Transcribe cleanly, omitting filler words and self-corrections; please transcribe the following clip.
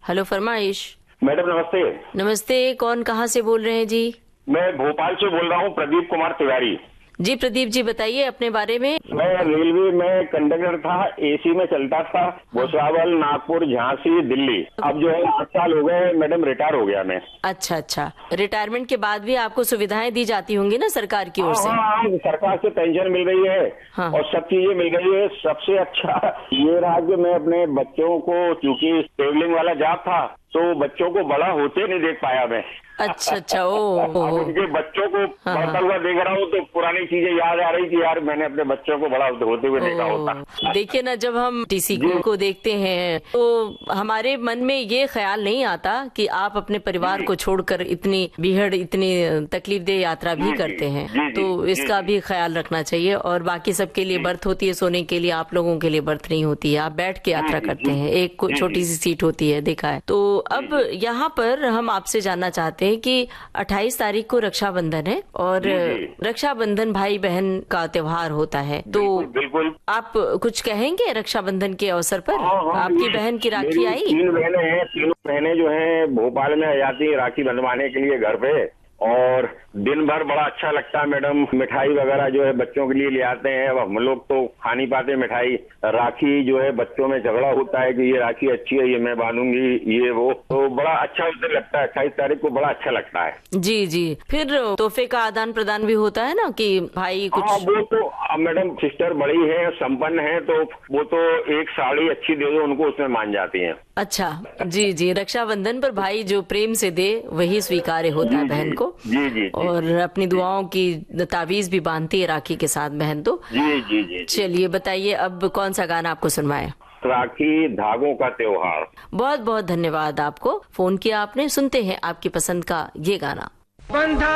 Hello फरमाइश। Madam नमस्ते। नमस्ते, कौन कहाँ से बोल रहे हैं जी? मैं भोपाल से बोल रहा हूँ, प्रदीप कुमार तिवारी। जी प्रदीप जी, बताइए अपने बारे में। मैं रेलवे में कंडक्टर था, एसी में चलता था, भुसावल, नागपुर, झांसी, दिल्ली। अब जो है 8 साल हो गए मैडम, रिटायर हो गया मैं। अच्छा अच्छा, रिटायरमेंट के बाद भी आपको सुविधाएं दी जाती होंगी ना सरकार की ओर से? हाँ, सरकार से पेंशन मिल रही है। हाँ। और सब चीजें मिल रही है। सबसे अच्छा ये रहा कि मैं अपने बच्चों को, चूंकि ट्रेवलिंग वाला जॉब था, तो बच्चों को बड़ा होते नहीं देख पाया मैं। अच्छा अच्छा, ओ अब उनके बच्चों को बढ़ता हुआ देख रहा हूँ तो पुरानी चीजें याद आ रही कि यार मैंने अपने बच्चों को बड़ा होते हुए देखा होता। देखिए ना, जब हम टीसी को देखते हैं तो हमारे मन में ये ख्याल नहीं आता कि आप अपने परिवार को छोड़कर इतनी भीड़, इतनी तकलीफदेह यात्रा भी करते हैं। तो इसका भी ख्याल रखना चाहिए। और बाकी सबके लिए बर्थ होती है सोने के लिए, आप लोगों के लिए बर्थ नहीं होती है। आप बैठ के यात्रा करते हैं, एक छोटी सी सीट होती है, देखा है। तो अब यहाँ पर हम आपसे जानना चाहते हैं कि 28 तारीख को रक्षाबंधन है और रक्षाबंधन भाई बहन का त्योहार होता है। तो बिल्कुल आप कुछ कहेंगे रक्षाबंधन के अवसर पर? आपकी बहन की राखी आई? 3 बहनें हैं। तीनों बहनें जो हैं भोपाल में आ जाती है राखी बंधवाने के लिए घर पे। और दिन भर बड़ा अच्छा लगता है मैडम। मिठाई वगैरह जो है बच्चों के लिए ले आते हैं। अब हम लोग तो खा नहीं पाते मिठाई। राखी जो है बच्चों में झगड़ा होता है कि ये राखी अच्छी है, ये मैं बांधूंगी, ये वो। तो बड़ा अच्छा उसे लगता है। 28 तारीख को बड़ा अच्छा लगता है। जी जी। फिर तोहफे का आदान प्रदान भी होता है ना कि भाई कुछ? हाँ, वो तो मैडम सिस्टर बड़ी है, संपन्न है, तो वो तो एक साड़ी अच्छी दे दो उनको, उसमें मान जाती हैं। अच्छा, जी जी। रक्षाबंधन पर भाई जो प्रेम से दे वही स्वीकार्य होता है बहन को। जी। और अपनी दुआओं की ताबीज भी बांधती है राखी के साथ बहन तो। जी। चलिए बताइए अब कौन सा गाना आपको सुनवाएं? राखी धागों का त्योहार। बहुत बहुत धन्यवाद आपको, फोन किया आपने। सुनते हैं आपकी पसंद का ये गाना।